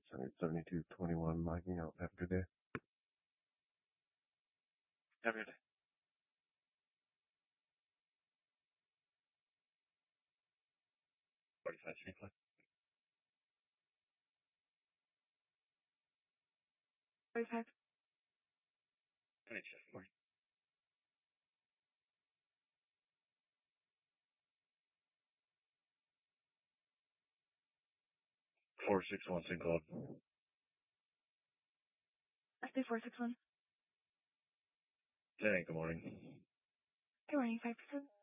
7221 logging out. Have a good day. Have a good day. 45 sequence. 45. Finish it for you. Four six one single. I say 461. Hey, good morning. Good morning, 5%.